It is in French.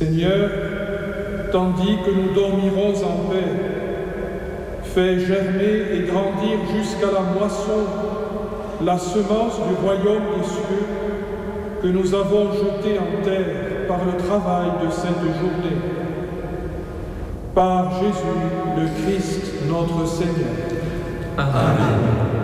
Seigneur, tandis que nous dormirons en paix, fais germer et grandir jusqu'à la moisson la semence du royaume des cieux que nous avons jetée en terre par le travail de cette journée. Par Jésus, le Christ, notre Seigneur. Amen.